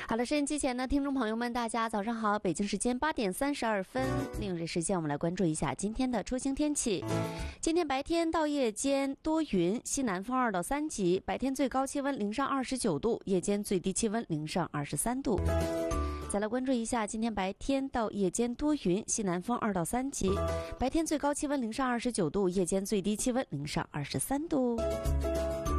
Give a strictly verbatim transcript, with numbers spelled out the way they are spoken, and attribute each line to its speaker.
Speaker 1: 好了，收音机前的听众朋友们，大家早上好！北京时间八点三十二分，利用这时间，我们来关注一下今天的出行天气。今天白天到夜间多云，西南风二到三级，白天最高气温零上二十九度，夜间最低气温零上二十三度。再来关注一下，今天白天到夜间多云，西南风二到三级，白天最高气温零上二十九度，夜间最低气温零上二十三度。